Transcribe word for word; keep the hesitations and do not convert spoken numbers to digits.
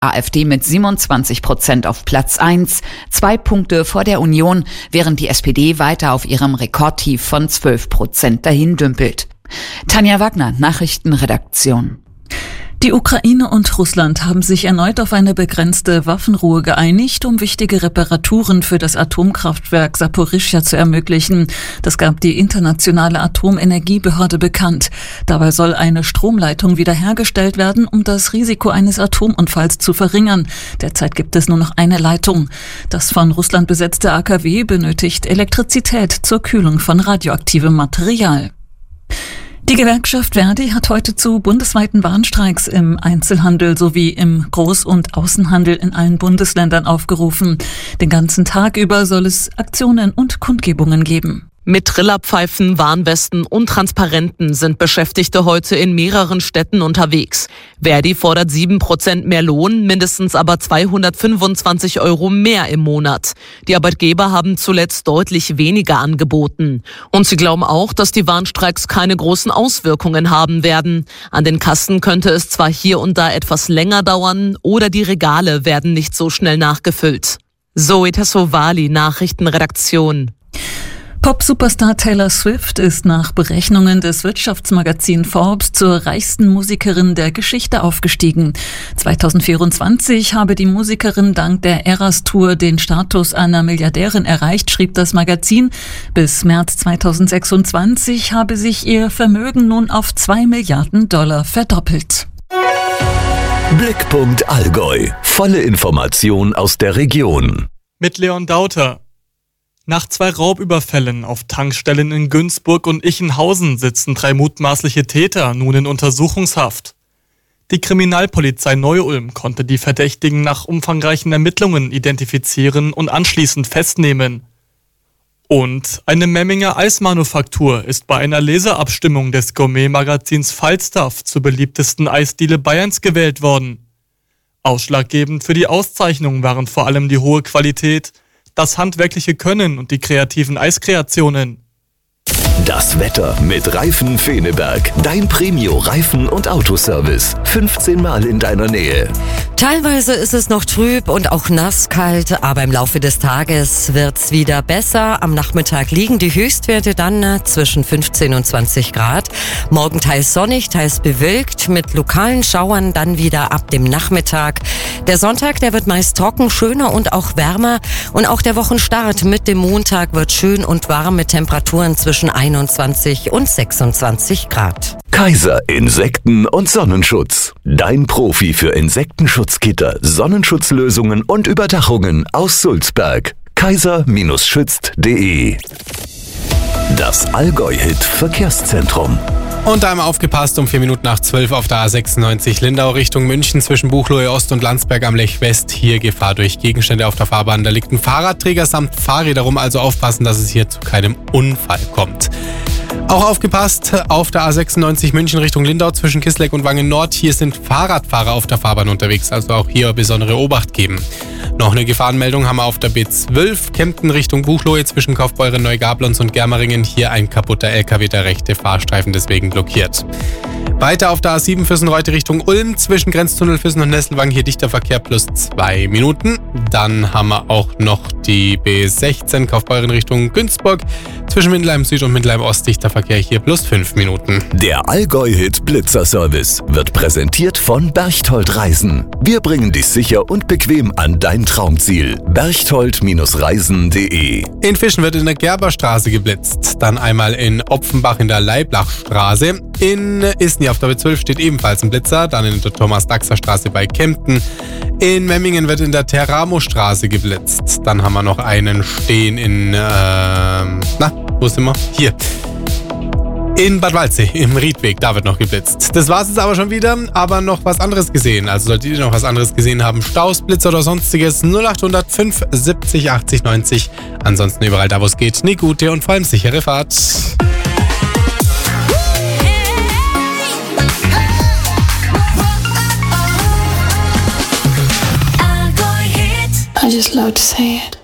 AfD mit siebenundzwanzig Prozent auf Platz eins, zwei Punkte vor der Union, während die S P D weiter auf ihrem Rekordtief von zwölf Prozent dahin dümpelt. Tanja Wagner, Nachrichtenredaktion. Die Ukraine und Russland haben sich erneut auf eine begrenzte Waffenruhe geeinigt, um wichtige Reparaturen für das Atomkraftwerk Saporischschja zu ermöglichen. Das gab die internationale Atomenergiebehörde bekannt. Dabei soll eine Stromleitung wiederhergestellt werden, um das Risiko eines Atomunfalls zu verringern. Derzeit gibt es nur noch eine Leitung. Das von Russland besetzte A K W benötigt Elektrizität zur Kühlung von radioaktivem Material. Die Gewerkschaft Verdi hat heute zu bundesweiten Warnstreiks im Einzelhandel sowie im Groß- und Außenhandel in allen Bundesländern aufgerufen. Den ganzen Tag über soll es Aktionen und Kundgebungen geben. Mit Trillerpfeifen, Warnwesten und Transparenten sind Beschäftigte heute in mehreren Städten unterwegs. Verdi fordert sieben Prozent mehr Lohn, mindestens aber zweihundertfünfundzwanzig Euro mehr im Monat. Die Arbeitgeber haben zuletzt deutlich weniger angeboten. Und sie glauben auch, dass die Warnstreiks keine großen Auswirkungen haben werden. An den Kassen könnte es zwar hier und da etwas länger dauern oder die Regale werden nicht so schnell nachgefüllt. Zoe Tassovali, Nachrichtenredaktion. Pop-Superstar Taylor Swift ist nach Berechnungen des Wirtschaftsmagazin Forbes zur reichsten Musikerin der Geschichte aufgestiegen. zweitausendvierundzwanzig habe die Musikerin dank der Eras Tour den Status einer Milliardärin erreicht, schrieb das Magazin. Bis März zweitausendsechsundzwanzig habe sich ihr Vermögen nun auf zwei Milliarden Dollar verdoppelt. Blickpunkt Allgäu. Volle Information aus der Region. Mit Leon Dauter. Nach zwei Raubüberfällen auf Tankstellen in Günzburg und Ichenhausen sitzen drei mutmaßliche Täter nun in Untersuchungshaft. Die Kriminalpolizei Neu-Ulm konnte die Verdächtigen nach umfangreichen Ermittlungen identifizieren und anschließend festnehmen. Und eine Memminger Eismanufaktur ist bei einer Leserabstimmung des Gourmet-Magazins Falstaff zur beliebtesten Eisdiele Bayerns gewählt worden. Ausschlaggebend für die Auszeichnung waren vor allem die hohe Qualität, das handwerkliche Können und die kreativen Eiskreationen. Das Wetter mit Reifen Feneberg. Dein Premio-Reifen- und Autoservice. fünfzehn Mal in deiner Nähe. Teilweise ist es noch trüb und auch nasskalt, aber im Laufe des Tages wird's wieder besser. Am Nachmittag liegen die Höchstwerte dann zwischen fünfzehn und zwanzig Grad. Morgen teils sonnig, teils bewölkt, mit lokalen Schauern dann wieder ab dem Nachmittag. Der Sonntag, der wird meist trocken, schöner und auch wärmer. Und auch der Wochenstart mit dem Montag wird schön und warm mit Temperaturen zwischen einundzwanzig und sechsundzwanzig Grad. Kaiser Insekten- und Sonnenschutz. Dein Profi für Insektenschutzgitter, Sonnenschutzlösungen und Überdachungen aus Sulzberg. kaiser schützt punkt de. Das Allgäu-Hit-Verkehrszentrum. Und einmal aufgepasst, um vier Minuten nach zwölf auf der A sechsundneunzig Lindau Richtung München zwischen Buchloe Ost und Landsberg am Lech West. Hier Gefahr durch Gegenstände auf der Fahrbahn. Da liegt ein Fahrradträger samt Fahrräder rum, also aufpassen, dass es hier zu keinem Unfall kommt. Auch aufgepasst auf der A sechsundneunzig München Richtung Lindau zwischen Kisleck und Wangen Nord. Hier sind Fahrradfahrer auf der Fahrbahn unterwegs, also auch hier besondere Obacht geben. Noch eine Gefahrenmeldung haben wir auf der B zwölf, Kempten Richtung Buchloe zwischen Kaufbeuren, Neugablons und Germeringen. Hier ein kaputter L K W, der rechte Fahrstreifen deswegen blockiert. Weiter auf der A sieben Füssen-Reute Richtung Ulm zwischen Grenztunnel Füssen und Nesselwang. Hier dichter Verkehr plus zwei Minuten. Dann haben wir auch noch die B sechzehn Kaufbeuren Richtung Günzburg zwischen Mindelheim Süd und Mindelheim Ost dichter Verkehr hier plus fünf Minuten. Der Allgäu-Hit Blitzer-Service wird präsentiert von Berchtold Reisen. Wir bringen dich sicher und bequem an dein Traumziel. berchtold Reisen punkt de. In Fischen wird in der Gerberstraße geblitzt. Dann einmal in Opfenbach in der Leiblachstraße. In Isny auf der B zwölf steht ebenfalls ein Blitzer. Dann in der Thomas-Daxer-Straße bei Kempten. In Memmingen wird in der Teramo-Straße geblitzt. Dann haben wir noch einen stehen in, äh, na, wo sind wir? Hier. In Bad Waldsee im Riedweg, da wird noch geblitzt. Das war's jetzt aber schon wieder, aber noch was anderes gesehen. Also solltet ihr noch was anderes gesehen haben, Staus, Blitzer oder sonstiges, null acht null null fünf siebzig achtzig neunzig. Ansonsten überall da, wo es geht, eine gute und vor allem sichere Fahrt. I just love to say it.